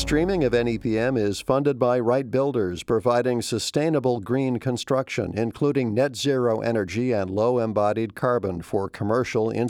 Streaming of NEPM is funded by Wright Builders, providing sustainable green construction, including net zero energy and low embodied carbon for commercial